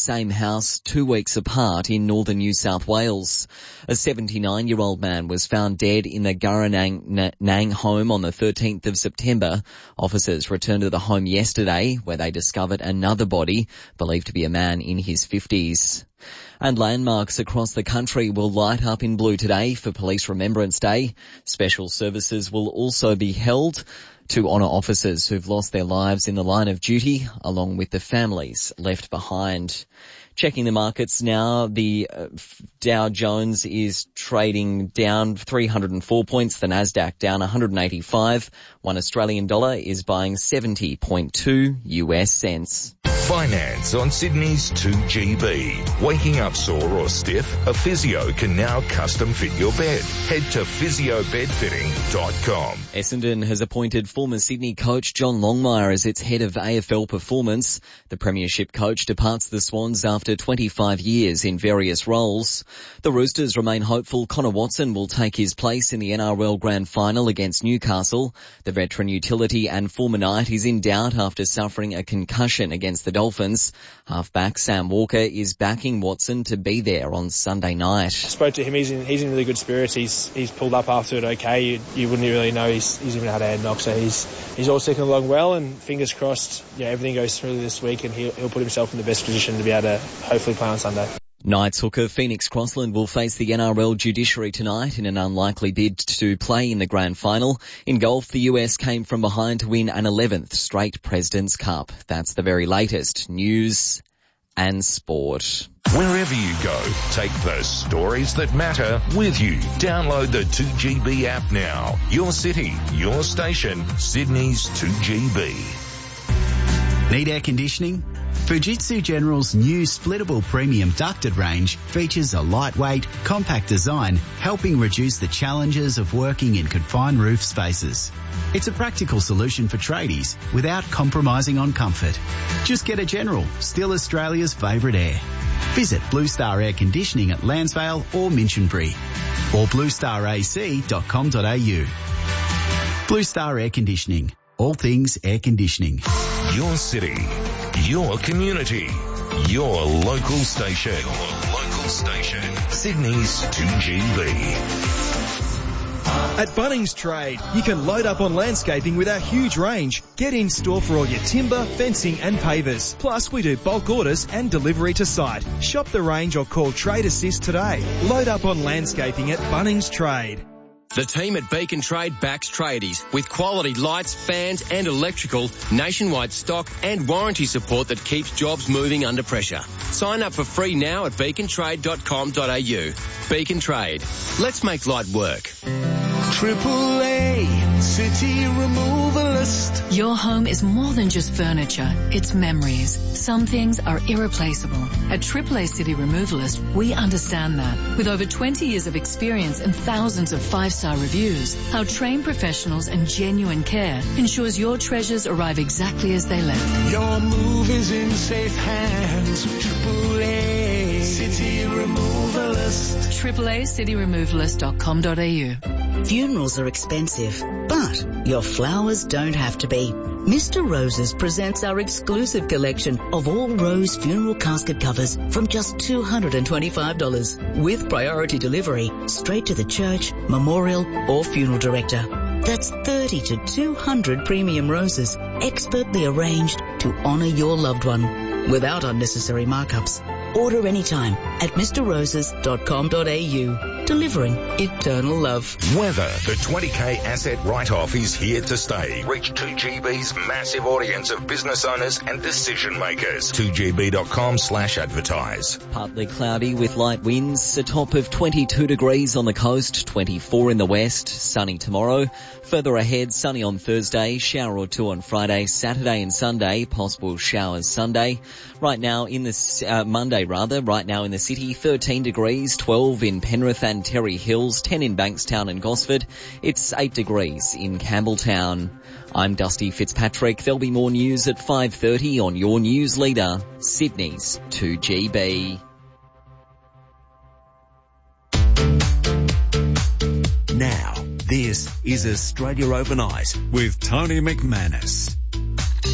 same house 2 weeks apart in northern New South Wales. A 79-year-old man was found dead in the Guranang home on the 13th of September. Officers returned to the home yesterday where they discovered another body, believed to be a man in his 50s. And landmarks across the country will light up in blue today for Police Remembrance Day. Special services will also be held to honour officers who've lost their lives in the line of duty, along with the families left behind. Checking the markets now, the Dow Jones is trading down 304 points, the Nasdaq down 185. 1 Australian dollar is buying 70.2 US cents. Finance on Sydney's 2GB. Waking up sore or stiff? A physio can now custom fit your bed. Head to physiobedfitting.com. Essendon has appointed former Sydney coach John Longmire as its head of AFL performance. The premiership coach departs the Swans after 25 years in various roles. The Roosters remain hopeful Connor Watson will take his place in the NRL Grand Final against Newcastle. The veteran utility and former Knight is in doubt after suffering a concussion against the Dolphins. Halfback Sam Walker is backing Watson to be there on Sunday night. I spoke to him. He's in really good spirits. He's pulled up after it okay. You wouldn't really know he's even had a head knock. So he's all ticking along well, and fingers crossed, everything goes through this week and he'll put himself in the best position to be able to hopefully play on Sunday. Knights hooker Phoenix Crossland will face the NRL judiciary tonight in an unlikely bid to play in the grand final. In golf, the US came from behind to win an 11th straight President's Cup. That's the very latest news and sport. Wherever you go, take the stories that matter with you. Download the 2GB app now. Your city, your station, Sydney's 2GB. Need air conditioning? Fujitsu General's new splittable premium ducted range features a lightweight, compact design, helping reduce the challenges of working in confined roof spaces. It's a practical solution for tradies without compromising on comfort. Just get a General, still Australia's favourite air. Visit Blue Star Air Conditioning at Lansvale or Minchinbury, or bluestarac.com.au. Blue Star Air Conditioning. All things air conditioning. Your city, your community, your local station. Your local station. Sydney's 2GB. At Bunnings Trade, you can load up on landscaping with our huge range. Get in store for all your timber, fencing and pavers. Plus, we do bulk orders and delivery to site. Shop the range or call Trade Assist today. Load up on landscaping at Bunnings Trade. The team at Beacon Trade backs tradies with quality lights, fans and electrical, nationwide stock and warranty support that keeps jobs moving under pressure. Sign up for free now at beacontrade.com.au. Beacon Trade. Let's make light work. AAA City Removalist. Your home is more than just furniture, it's memories. Some things are irreplaceable. At AAA City Removalist, we understand that. With over 20 years of experience and thousands of 5-star reviews, our trained professionals and genuine care ensures your treasures arrive exactly as they left. Your move is in safe hands. AAA City Removalist. AAACityRemovalist.com.au. Funerals are expensive, but your flowers don't have to be. Mr. Roses presents our exclusive collection of all rose funeral casket covers from just $225 with priority delivery straight to the church, memorial or funeral director. That's 30 to 200 premium roses expertly arranged to honour your loved one without unnecessary markups. Order anytime at mrroses.com.au. Delivering eternal love. Weather. The 20K asset write-off is here to stay. Reach 2GB's massive audience of business owners and decision makers. 2gb.com/advertise. Partly cloudy with light winds. A top of 22 degrees on the coast, 24 in the west. Sunny tomorrow. Further ahead, sunny on Thursday, shower or two on Friday, Saturday and Sunday, possible showers Sunday. Right now in the Monday in the city, 13 degrees, 12 in Penrith and Terry Hills, 10 in Bankstown and Gosford. It's 8 degrees in Campbelltown. I'm Dusty Fitzpatrick. There'll be more news at 5:30 on your news leader, Sydney's 2GB. Now, this is Australia Overnight with Tony McManus.